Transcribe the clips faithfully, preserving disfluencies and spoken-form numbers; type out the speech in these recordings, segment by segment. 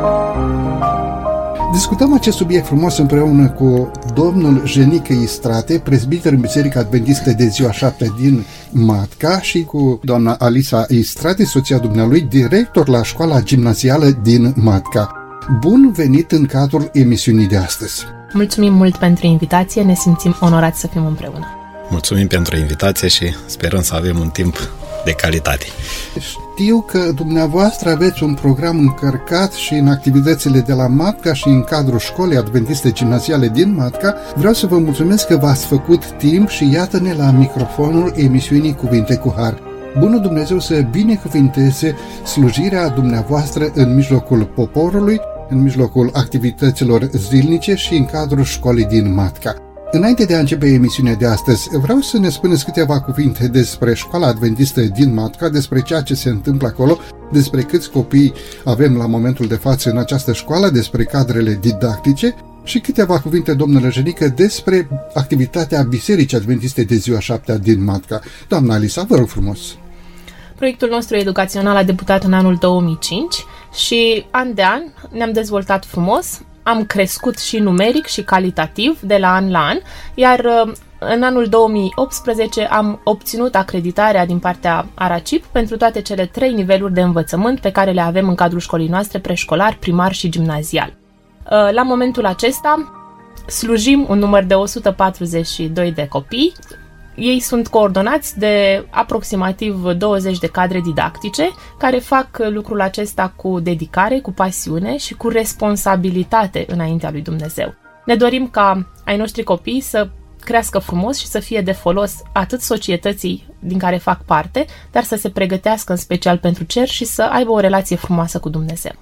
Discutăm acest subiect frumos împreună cu domnul Jenică Istrate, prezbiter în Biserica Adventistă de Ziua șaptea din Matca, și cu doamna Alisa Istrate, soția dumnealui, director la școala gimnazială din Matca. Bun venit în cadrul emisiunii de astăzi! Mulțumim mult pentru invitație, ne simțim onorați să fim împreună. Mulțumim pentru invitație și sperăm să avem un timp de calitate. Știu că dumneavoastră aveți un program încărcat și în activitățile de la Matca și în cadrul școlii adventiste gimnaziale din Matca. Vreau să vă mulțumesc că v-ați făcut timp și iată-ne la microfonul emisiunii Cuvinte cu Har. Bunul Dumnezeu să binecuvinteze slujirea dumneavoastră în mijlocul poporului, în mijlocul activităților zilnice și în cadrul școlii din Matca. Înainte de a începe emisiunea de astăzi, vreau să ne spuneți câteva cuvinte despre școala adventistă din Matca, despre ceea ce se întâmplă acolo, despre câți copii avem la momentul de față în această școală, despre cadrele didactice și câteva cuvinte, domnule Jenică, despre activitatea Bisericii Adventiste de Ziua șaptea din Matca. Doamna Alisa, vă rog frumos! Proiectul nostru educațional a debutat în anul două mii cinci și an de an ne-am dezvoltat frumos. Am crescut și numeric și calitativ de la an la an, iar în anul două mii optsprezece am obținut acreditarea din partea ARACIP pentru toate cele trei niveluri de învățământ pe care le avem în cadrul școlii noastre, preșcolar, primar și gimnazial. La momentul acesta slujim un număr de o sută patruzeci și doi de copii. Ei sunt coordonați de aproximativ douăzeci de cadre didactice care fac lucrul acesta cu dedicare, cu pasiune și cu responsabilitate înaintea lui Dumnezeu. Ne dorim ca ai noștri copii să crească frumos și să fie de folos atât societății din care fac parte, dar să se pregătească în special pentru cer și să aibă o relație frumoasă cu Dumnezeu.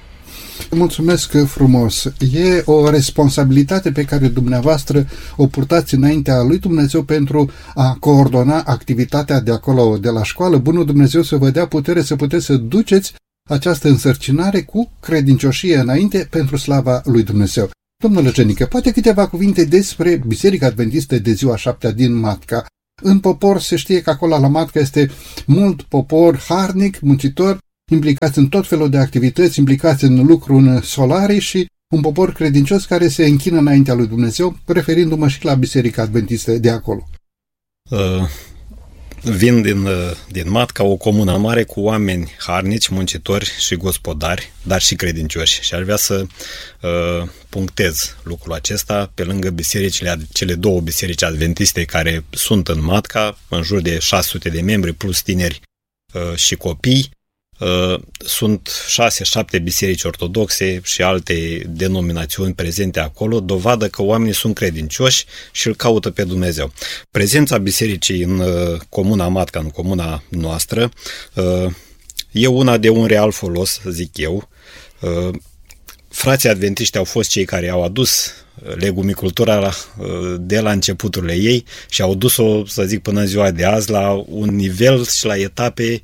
Mulțumesc frumos! E o responsabilitate pe care dumneavoastră o purtați înaintea lui Dumnezeu pentru a coordona activitatea de acolo, de la școală. Bunul Dumnezeu să vă dea putere să puteți să duceți această însărcinare cu credincioșie înainte pentru slava lui Dumnezeu. Domnule Jenică, poate câteva cuvinte despre Biserica Adventistă de Ziua șaptea din Matca. În popor se știe că acolo la Matca este mult popor harnic, muncitor, implicați în tot felul de activități, implicați în lucru în solarii și un popor credincios care se închină înaintea lui Dumnezeu, referindu-mă și la Biserica Adventistă de acolo. Uh, vin din, uh, din Matca, o comună mare cu oameni harnici, muncitori și gospodari, dar și credincioși. Și ar vrea să uh, punctez lucrul acesta pe lângă bisericile, cele două biserici adventiste care sunt în Matca, în jur de șase sute de membri plus tineri uh, și copii. Sunt șase, șapte biserici ortodoxe și alte denominațiuni prezente acolo, dovadă că oamenii sunt credincioși și îl caută pe Dumnezeu. Prezența bisericii în comuna Matca, în comuna noastră, e una de un real folos, zic eu. Frații adventiști au fost cei care au adus legumicultura de la începuturile ei și au dus-o, să zic, până în ziua de azi la un nivel și la etape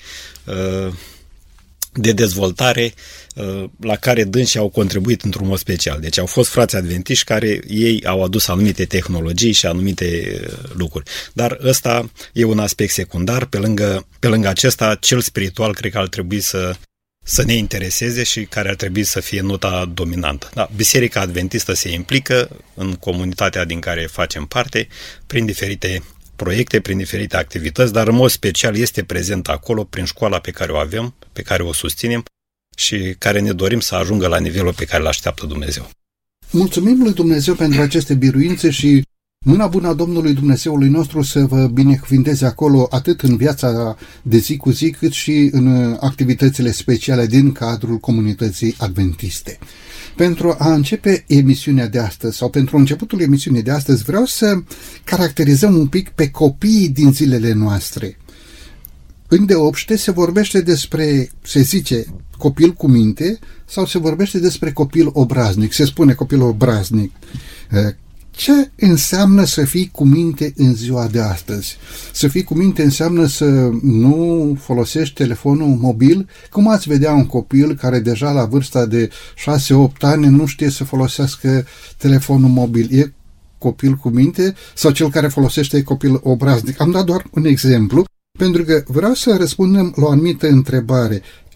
de dezvoltare la care dânsii au contribuit într-un mod special. Deci au fost frați adventiști care ei au adus anumite tehnologii și anumite lucruri. Dar ăsta e un aspect secundar. Pe lângă, pe lângă acesta, cel spiritual cred că ar trebui să, să ne intereseze și care ar trebui să fie nota dominantă. Da, Biserica Adventistă se implică în comunitatea din care facem parte prin diferite proiecte, prin diferite activități, dar în mod special este prezent acolo prin școala pe care o avem, pe care o susținem și care ne dorim să ajungă la nivelul pe care îl așteaptă Dumnezeu. Mulțumim lui Dumnezeu pentru aceste biruințe și mâna bună a Domnului Dumnezeului nostru să vă binecuvinteze acolo atât în viața de zi cu zi cât și în activitățile speciale din cadrul comunității adventiste. Pentru a începe emisiunea de astăzi sau pentru începutul emisiunii de astăzi vreau să caracterizăm un pic pe copiii din zilele noastre. Îndeopște se vorbește despre, se zice, copil cu minte sau se vorbește despre copil obraznic, se spune copil obraznic. Ce înseamnă să fii cu minte în ziua de astăzi? Să fii cu minte înseamnă să nu folosești telefonul mobil? Cum ați vedea un copil care deja la vârsta de șase opt ani nu știe să folosească telefonul mobil? E copil cu minte sau cel care folosește copil obraznic? Am dat doar un exemplu pentru că vreau să răspundem la o anumită întrebare.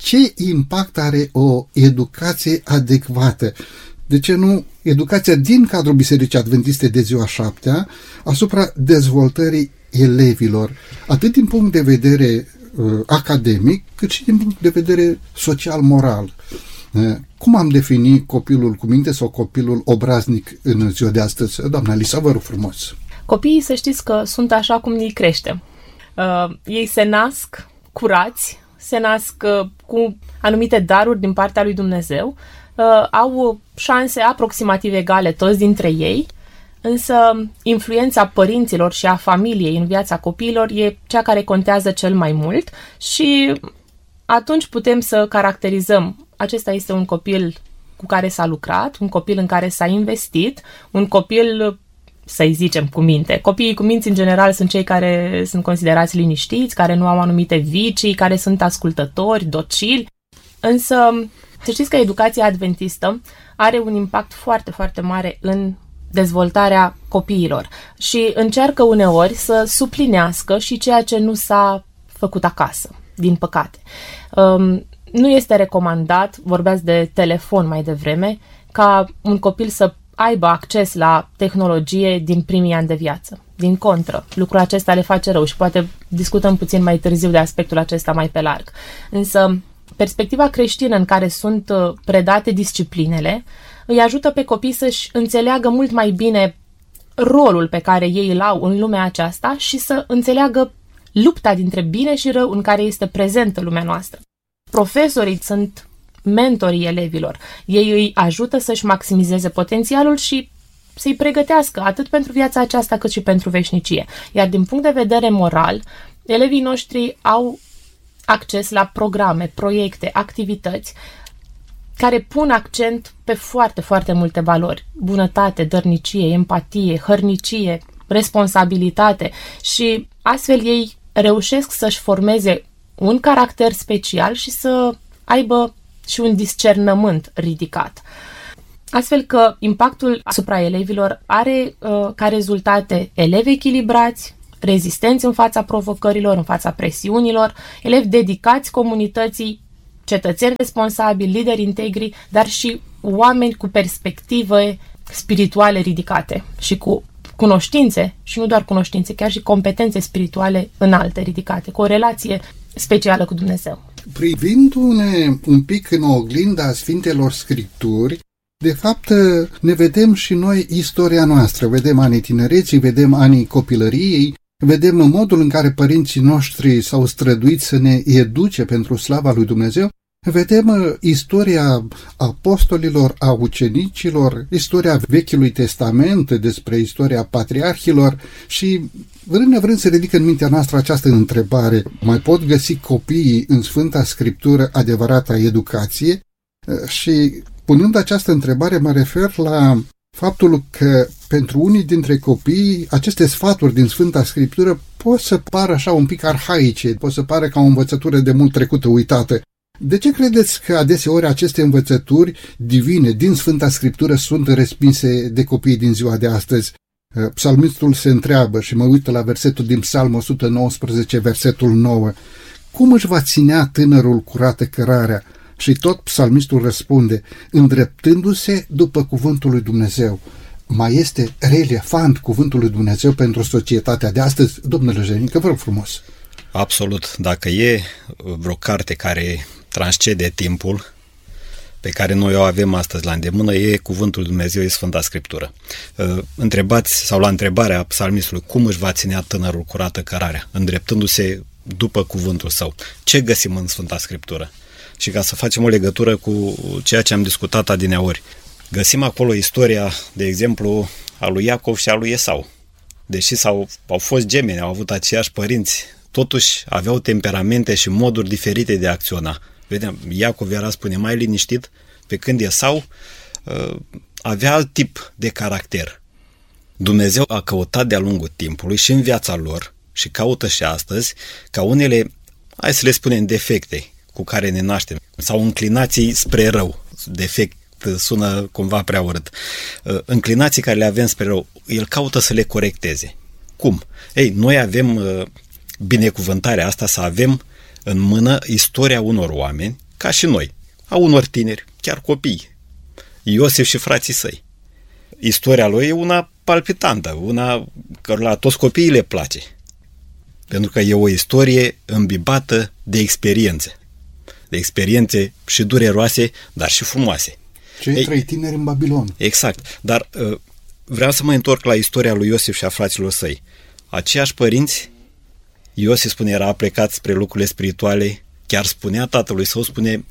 ce impact are o educație adecvată? De ce nu educația din cadrul Bisericii Adventiste de ziua șaptea asupra dezvoltării elevilor, atât din punct de vedere uh, academic, cât și din punct de vedere social-moral? Uh, cum am definit copilul cu minte sau copilul obraznic în ziua de astăzi? Doamna Lisa, vă rog frumos. Copiii, să știți că sunt așa cum îi crește. Uh, ei se nasc curați, se nasc uh, cu anumite daruri din partea lui Dumnezeu, uh, au șanse aproximativ egale toți dintre ei, însă influența părinților și a familiei în viața copiilor e cea care contează cel mai mult și atunci putem să caracterizăm: acesta este un copil cu care s-a lucrat, un copil în care s-a investit, un copil, să-i zicem, cu minte. Copiii cu minți, în general, sunt cei care sunt considerați liniștiți, care nu au anumite vicii, care sunt ascultători, docili. Însă, să știți că educația adventistă are un impact foarte, foarte mare în dezvoltarea copiilor și încearcă uneori să suplinească și ceea ce nu s-a făcut acasă, din păcate. Um, nu este recomandat, vorbeați de telefon mai devreme, ca un copil să aibă acces la tehnologie din primii ani de viață. Din contră, lucrul acesta le face rău și poate discutăm puțin mai târziu de aspectul acesta mai pe larg. Însă, perspectiva creștină în care sunt predate disciplinele îi ajută pe copii să-și înțeleagă mult mai bine rolul pe care ei îl au în lumea aceasta și să înțeleagă lupta dintre bine și rău în care este prezentă lumea noastră. Profesorii sunt mentorii elevilor. Ei îi ajută să-și maximizeze potențialul și să-i pregătească atât pentru viața aceasta cât și pentru veșnicie. Iar din punct de vedere moral, elevii noștri au acces la programe, proiecte, activități care pun accent pe foarte, foarte multe valori. Bunătate, dărnicie, empatie, hărnicie, responsabilitate și astfel ei reușesc să-și formeze un caracter special și să aibă și un discernământ ridicat. Astfel că impactul asupra elevilor are uh, ca rezultate elevi echilibrați, rezistenți în fața provocărilor, în fața presiunilor, elevi dedicați comunității, cetățeni responsabili, lideri integri, dar și oameni cu perspective spirituale ridicate și cu cunoștințe, și nu doar cunoștințe, chiar și competențe spirituale înalte, ridicate, cu o relație specială cu Dumnezeu. Privindu-ne un pic în oglinda Sfintelor Scripturi, de fapt ne vedem și noi istoria noastră, vedem anii tinereții, vedem anii copilăriei, vedem modul în care părinții noștri s-au străduit să ne educe pentru slava lui Dumnezeu, vedem istoria apostolilor, a ucenicilor, istoria Vechiului Testament, despre istoria patriarhilor și vrând nevrând se ridică în mintea noastră această întrebare: mai pot găsi copiii în Sfânta Scriptură adevărata educație? Și punând această întrebare mă refer la faptul că pentru unii dintre copii aceste sfaturi din Sfânta Scriptură pot să pară așa un pic arhaice, pot să pară ca o învățătură de mult trecută uitată. De ce credeți că adeseori aceste învățături divine din Sfânta Scriptură sunt respinse de copiii din ziua de astăzi? Psalmistul se întreabă și mă uită la versetul din Psalm o sută nouăsprezece, versetul nouă. Cum își va ținea tânărul curată cărarea? Și tot psalmistul răspunde: îndreptându-se după cuvântul lui Dumnezeu. Mai este relevant cuvântul lui Dumnezeu pentru societatea de astăzi? Domnule Jenică, vă rog frumos. Absolut. Dacă e vreo carte care transcede timpul, pe care noi o avem astăzi la îndemână, e Cuvântul lui Dumnezeu, e Sfânta Scriptură. Întrebați, sau la întrebarea psalmistului, cum își va ținea tânărul curată cărarea, îndreptându-se după cuvântul său. Ce găsim în Sfânta Scriptură? Și ca să facem o legătură cu ceea ce am discutat adineauri, găsim acolo istoria, de exemplu, a lui Iacov și a lui Esau. Deși s-au, au fost gemeni, au avut aceiași părinți, totuși aveau temperamente și moduri diferite de a acționa. Vedem, Iacov era, spune, mai liniștit, pe când Esau uh, avea alt tip de caracter. Dumnezeu a căutat de-a lungul timpului și în viața lor, și caută și astăzi, ca unele, hai să le spunem, defecte cu care ne naștem, sau înclinații spre rău. Defect sună cumva prea urât. Uh, înclinații care le avem spre rău, el caută să le corecteze. Cum? Ei, noi avem uh, binecuvântarea asta să avem în mână istoria unor oameni ca și noi, a unor tineri, chiar copii, Iosif și frații săi. Istoria lui e una palpitantă, una care la toți copiii le place, pentru că e o istorie îmbibată de experiențe, de experiențe și dureroase, dar și frumoase. Cei Ei, trei tineri în Babilon. Exact, dar vreau să mă întorc la istoria lui Iosif și a fraților săi. Aceiași părinți, Iosif spune, era plecat spre lucrurile spirituale, chiar spunea tatălui său, spune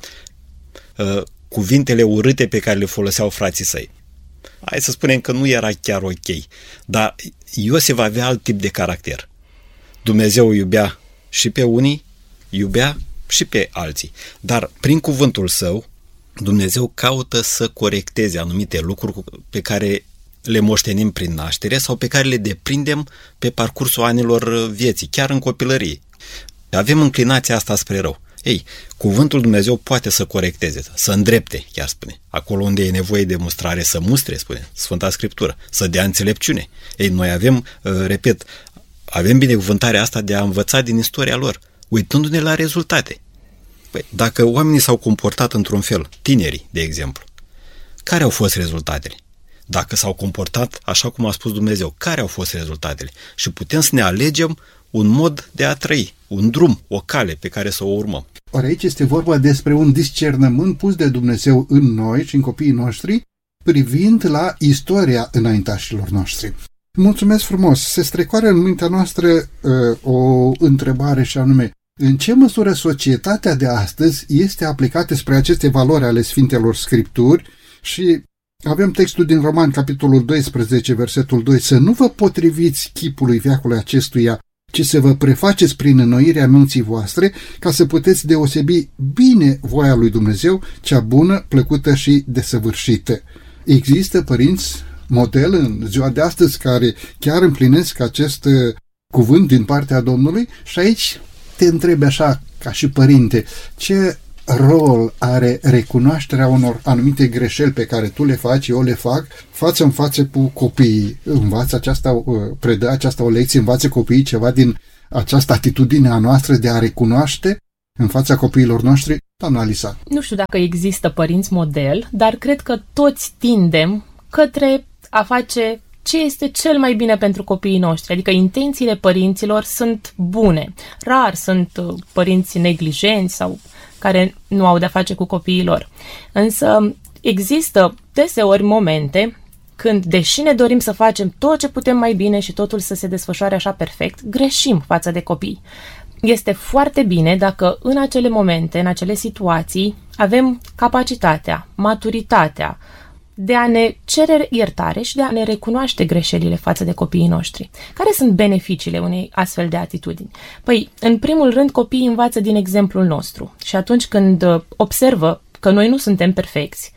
uh, cuvintele urâte pe care le foloseau frații săi. Hai să spunem că nu era chiar ok, dar Iosif avea alt tip de caracter. Dumnezeu iubea și pe unii, iubea și pe alții, dar prin cuvântul său, Dumnezeu caută să corecteze anumite lucruri pe care le moștenim prin naștere sau pe care le deprindem pe parcursul anilor vieții, chiar în copilărie. Avem înclinația asta spre rău. Ei, cuvântul Dumnezeu poate să corecteze, să îndrepte, chiar spune. Acolo unde e nevoie de mustrare, să mustre, spune Sfânta Scriptură, să dea înțelepciune. Ei, noi avem, repet, avem binecuvântarea asta de a învăța din istoria lor, uitându-ne la rezultate. Păi, dacă oamenii s-au comportat într-un fel, tinerii, de exemplu, care au fost rezultatele? Dacă s-au comportat așa cum a spus Dumnezeu, care au fost rezultatele? Și putem să ne alegem un mod de a trăi, un drum, o cale pe care să o urmăm. Ori aici este vorba despre un discernământ pus de Dumnezeu în noi și în copiii noștri, privind la istoria înaintașilor noștri. Mulțumesc frumos! Se strecoară în mintea noastră uh, o întrebare și anume, în ce măsură societatea de astăzi este aplicată spre aceste valori ale Sfintelor Scripturi? Și avem textul din Roman, capitolul doisprezece, versetul doi, să nu vă potriviți chipului veacului acestuia, ci să vă prefaceți prin înnoirea minții voastre, ca să puteți deosebi bine voia lui Dumnezeu, cea bună, plăcută și desăvârșită. Există părinți model în ziua de astăzi care chiar împlinesc acest cuvânt din partea Domnului? Și aici te întrebi așa, ca și părinte, ce rol are recunoașterea unor anumite greșeli pe care tu le faci, eu le fac, față în față cu copiii? Învață aceasta, predă aceasta o lecție, învață copiii ceva din această atitudine a noastră de a recunoaște în fața copiilor noștri? Doamna Alisa. Nu știu dacă există părinți model, dar cred că toți tindem către a face ce este cel mai bine pentru copiii noștri. Adică intențiile părinților sunt bune. Rar sunt părinți neglijenți sau care nu au de-a face cu copiii lor. Însă există deseori momente când, deși ne dorim să facem tot ce putem mai bine și totul să se desfășoare așa perfect, greșim față de copii. Este foarte bine dacă în acele momente, în acele situații, avem capacitatea, maturitatea de a ne cere iertare și de a ne recunoaște greșelile față de copiii noștri. Care sunt beneficiile unei astfel de atitudini? Păi, în primul rând, copiii învață din exemplul nostru și atunci când observă că noi nu suntem perfecți,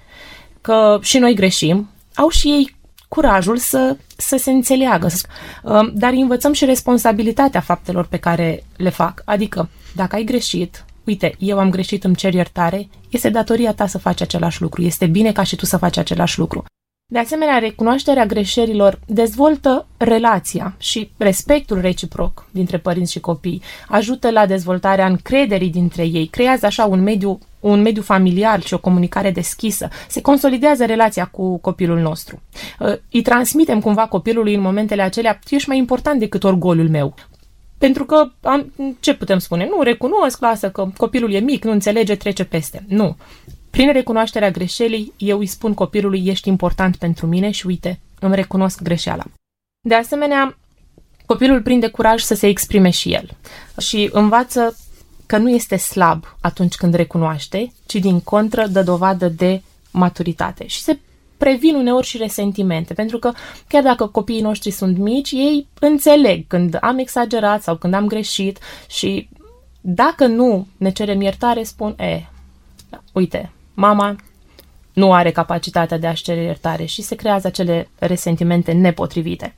că și noi greșim, au și ei curajul să, să se înțeleagă. Dar învățăm și responsabilitatea faptelor pe care le fac. Adică, dacă ai greșit, uite, eu am greșit, îmi cer iertare, este datoria ta să faci același lucru. Este bine ca și tu să faci același lucru. De asemenea, recunoașterea greșelilor dezvoltă relația și respectul reciproc dintre părinți și copii, ajută la dezvoltarea încrederii dintre ei, creează așa un mediu, un mediu familial și o comunicare deschisă, se consolidează relația cu copilul nostru. Îi transmitem cumva copilului în momentele acelea, ești mai important decât orgoliul meu. Pentru că, am, ce putem spune? Nu, recunosc, lasă că copilul e mic, nu înțelege, trece peste. Nu. Prin recunoașterea greșelii, eu îi spun copilului, ești important pentru mine și uite, îmi recunosc greșeala. De asemenea, copilul prinde curaj să se exprime și el și învață că nu este slab atunci când recunoaște, ci din contră dă dovadă de maturitate și se previn uneori și resentimente, pentru că chiar dacă copiii noștri sunt mici, ei înțeleg când am exagerat sau când am greșit și dacă nu ne cerem iertare, spun, e, uite, mama nu are capacitatea de a-și cere iertare și se creează acele resentimente nepotrivite.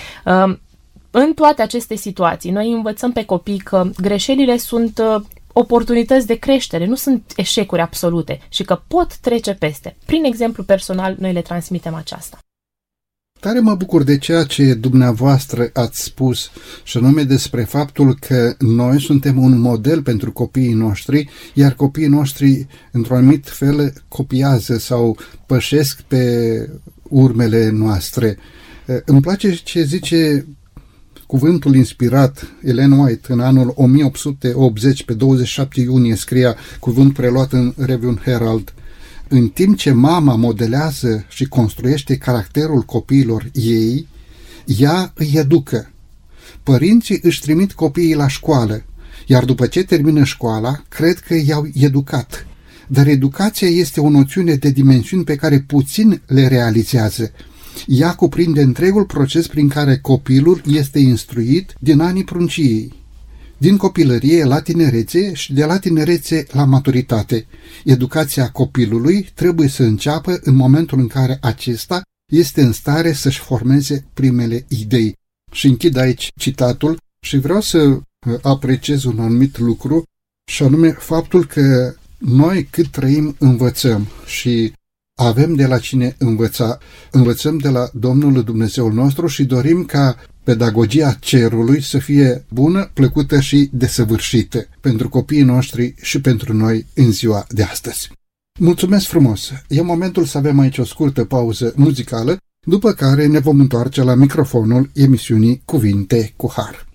În toate aceste situații, noi învățăm pe copii că greșelile sunt oportunități de creștere, nu sunt eșecuri absolute și că pot trece peste. Prin exemplu personal, noi le transmitem aceasta. Tare mă bucur de ceea ce dumneavoastră ați spus, și anume despre faptul că noi suntem un model pentru copiii noștri, iar copiii noștri, într-un anumit fel, copiază sau pășesc pe urmele noastre. Îmi place ce zice cuvântul inspirat. Ellen White, în anul o mie opt sute optzeci, pe douăzeci și șapte iunie, scria, cuvânt preluat în Review Herald: în timp ce mama modelează și construiește caracterul copiilor ei, ea îi educă. Părinții își trimit copiii la școală, iar după ce termină școala, cred că i-au educat. Dar educația este o noțiune de dimensiuni pe care puțin le realizează. Ea cuprinde întregul proces prin care copilul este instruit din anii prunciei, din copilărie la tinerețe și de la tinerețe la maturitate. Educația copilului trebuie să înceapă în momentul în care acesta este în stare să-și formeze primele idei. Și închid aici citatul și vreau să apreciez un anumit lucru, și anume faptul că noi cât trăim învățăm și avem de la cine învăța. Învățăm de la Domnul Dumnezeul nostru și dorim ca pedagogia cerului să fie bună, plăcută și desăvârșită pentru copiii noștri și pentru noi în ziua de astăzi. Mulțumesc frumos! E momentul să avem aici o scurtă pauză muzicală, după care ne vom întoarce la microfonul emisiunii Cuvinte cu Har.